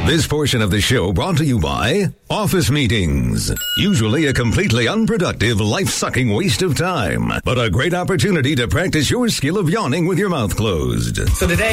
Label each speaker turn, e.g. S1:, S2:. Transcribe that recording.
S1: This portion of the show brought to you by Office Meetings. Usually a completely unproductive, life-sucking waste of time, but a great opportunity to practice your skill of yawning with your mouth closed.
S2: So today